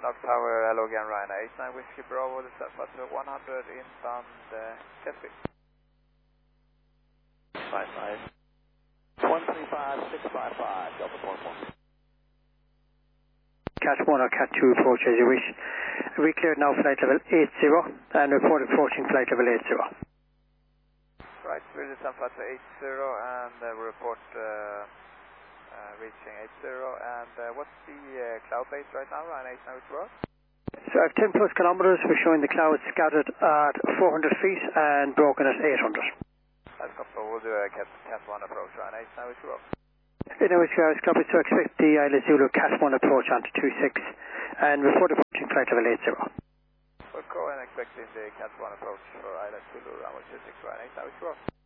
Knock Tower, hello again, Ryan 89 Whiskey Bravo, this is Alpha 100 inbound Keswick. 55. 135655, Delta 44. Cat 1 or Cat 2 approach as you wish. We cleared now flight level 80 and report approaching flight level 80. Right, we're the Alpha 80 and we report reaching 80 and what's the cloud base right now, Ryan 89 Whiskey Bravo? So at 10 plus kilometers we're showing the clouds scattered at 400 feet and broken at 800. That's copy, we'll do a Cat 1 approach, Ryan 89 Whiskey Bravo. Anyway, copy, so expect the Isla Zulu Cat 1 approach onto 26 and report approaching flight level 80. We'll go and expecting the Cat 1 approach for Isla Zulu, runway 26, Ryan 89 Whiskey Bravo.